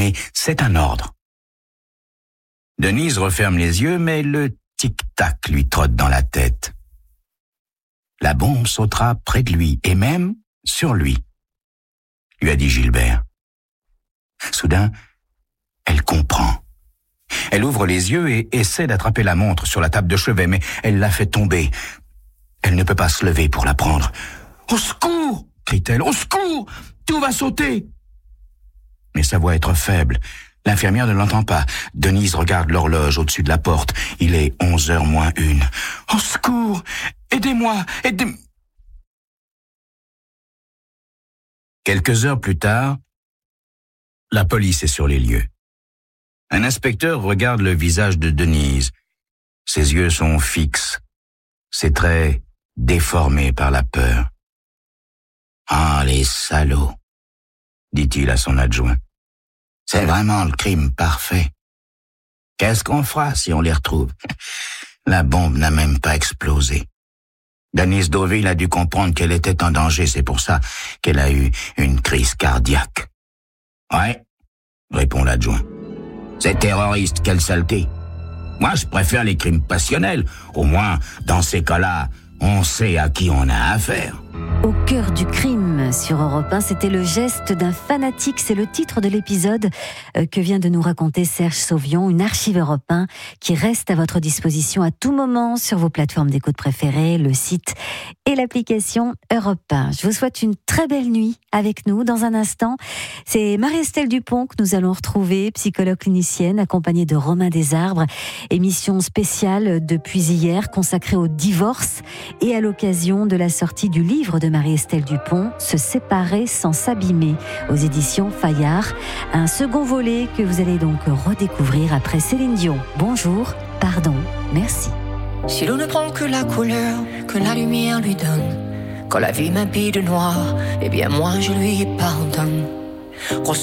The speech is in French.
mais c'est un ordre. Denise referme les yeux, mais le tic-tac lui trotte dans la tête. La bombe sautera près de lui, et même sur lui, lui a dit Gilbert. Soudain, elle comprend. Elle ouvre les yeux et essaie d'attraper la montre sur la table de chevet, mais elle la fait tomber. Elle ne peut pas se lever pour la prendre. « Au secours !» crie-t-elle. « Au secours ! Tout va sauter !» Mais sa voix est trop faible. L'infirmière ne l'entend pas. Denise regarde l'horloge au-dessus de la porte. Il est 11h moins 1. « Au secours ! Aidez-moi ! Aidez-moi !» Quelques heures plus tard, la police est sur les lieux. Un inspecteur regarde le visage de Denise. Ses yeux sont fixes, ses traits déformés par la peur. « Ah, les salauds !» dit-il à son adjoint. « C'est vraiment le crime parfait. Qu'est-ce qu'on fera si on les retrouve ? La bombe n'a même pas explosé. Denise Deauville a dû comprendre qu'elle était en danger, c'est pour ça qu'elle a eu une crise cardiaque. »« Ouais, » répond l'adjoint. « C'est terroriste, quelle saleté. Moi, je préfère les crimes passionnels. Au moins, dans ces cas-là, on sait à qui on a affaire. » Au cœur du crime sur Europe 1, c'était le geste d'un fanatique. C'est le titre de l'épisode que vient de nous raconter Serge Sauvion, une archive Europe 1 qui reste à votre disposition à tout moment sur vos plateformes d'écoute préférées, le site et l'application Europe 1. Je vous souhaite une très belle nuit avec nous. Dans un instant, c'est Marie-Estelle Dupont que nous allons retrouver, psychologue clinicienne accompagnée de Romain Desarbres. Émission spéciale depuis hier consacrée au divorce et à l'occasion de la sortie du livre de Marie-Estelle Dupont, Se séparer sans s'abîmer, aux éditions Fayard. Un second volet que vous allez donc redécouvrir après Céline Dion. Bonjour, pardon, merci. Si l'eau ne prend que la couleur que la lumière lui donne, quand la vie m'habille de noir, eh bien moi je lui pardonne.